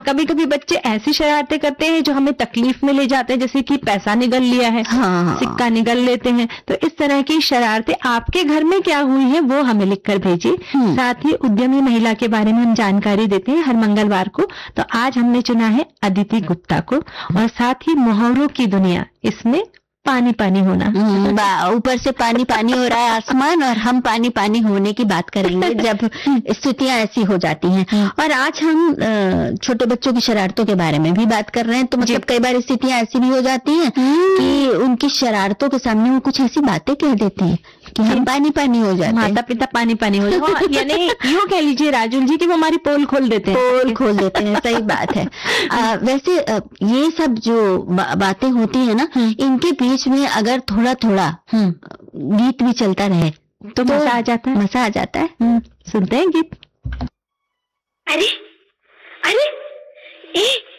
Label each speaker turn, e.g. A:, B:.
A: कभी कभी बच्चे ऐसी शरारतें करते हैं जो हमें तकलीफ में ले जाते हैं, जैसे कि पैसा निगल लिया है,
B: हाँ,
A: सिक्का निगल लेते हैं। तो इस तरह की शरारतें आपके घर में क्या हुई है वो हमें लिखकर भेजिए। साथ ही उद्यमी महिला के बारे में हम जानकारी देते हैं हर मंगलवार को। तो आज हमने चुना है अदिति गुप्ता को, और साथ ही मुहावरों की दुनिया, इसमें पानी पानी होना,
B: ऊपर से पानी पानी हो रहा है आसमान, और हम पानी पानी होने की बात करेंगे जब स्थितियां ऐसी हो जाती हैं। और आज हम छोटे बच्चों की शरारतों के बारे में भी बात कर रहे हैं। तो मतलब कई बार स्थितियां ऐसी भी हो जाती हैं कि उनकी शरारतों के सामने वो कुछ ऐसी बातें कह देती हैं कि हम पानी पानी हो जाते हैं,
A: माता पिता पानी पानी हो जाते हैं, यानी यूँ कह लीजिए राजुल जी कि वो हमारी पोल खोल देते
B: हैं। सही बात है। वैसे ये सब जो बातें होती है ना, इनके बीच में अगर थोड़ा थोड़ा गीत भी चलता रहे
A: तो मजा आ जाता है।
B: सुनते हैं गीत।
C: अरे